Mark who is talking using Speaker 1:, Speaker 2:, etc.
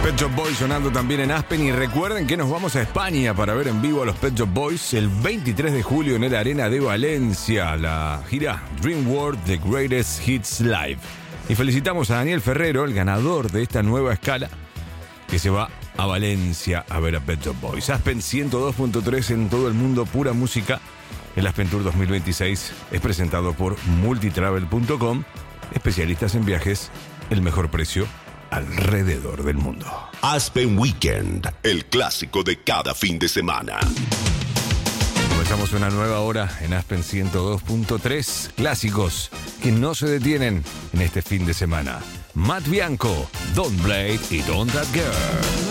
Speaker 1: Pet Shop Boys sonando también en Aspen. Y recuerden que nos vamos a España para ver en vivo a los Pet Shop Boys el 23 de julio en el Arena de Valencia, la gira Dream World The Greatest Hits Live. Y felicitamos a Daniel Ferrero, el ganador de esta nueva escala, que se va a Valencia a ver a Pet Shop Boys. Aspen 102.3 en todo el mundo, pura música. El Aspen Tour 2026 es presentado por multitravel.com, especialistas en viajes, el mejor precio alrededor del mundo.
Speaker 2: Aspen Weekend, el clásico de cada fin de semana.
Speaker 1: Comenzamos una nueva hora en Aspen 102.3, clásicos que no se detienen en este fin de semana. Matt Bianco, Don't Blade y Don't That Girl.